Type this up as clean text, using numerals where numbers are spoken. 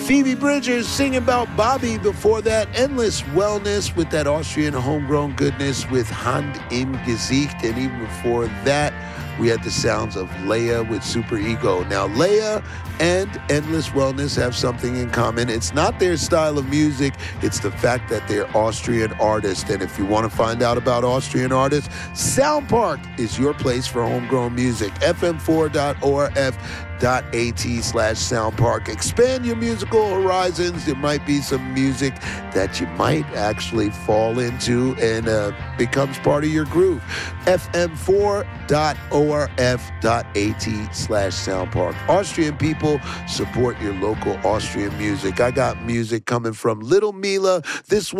Phoebe Bridgers singing about Bobby. Before that, Endless Wellness with that Austrian homegrown goodness with Hand im Gesicht. And even before that, we had the sounds of Leia with Super Ego. Now, Leia and Endless Wellness have something in common. It's not their style of music. It's the fact that they're Austrian artists. And if you want to find out about Austrian artists, Sound Park is your place for homegrown music. fm4.orf.at/soundpark. Expand your musical horizons. There might be some music that you might actually fall into and becomes part of your groove. fm4.orf.at/soundpark. Austrian people, support your local Austrian music. I got music coming from Little Mila. This one